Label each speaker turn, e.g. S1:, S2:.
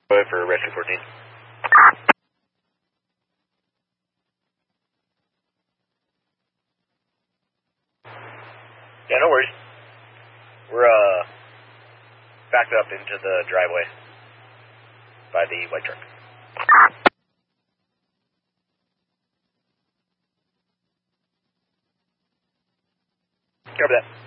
S1: Go ahead for Rescue 14. Yeah, no worries. We're backed up into the driveway by the white truck. Cover that.